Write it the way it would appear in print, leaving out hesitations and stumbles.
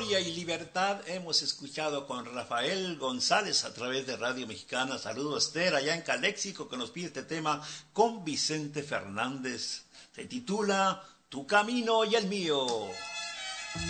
Gloria y Libertad hemos escuchado con Rafael González a través de Radio Mexicana. Saludos, Esther, allá en Caléxico, que nos pide este tema con Vicente Fernández. Se titula Tu camino y el mío.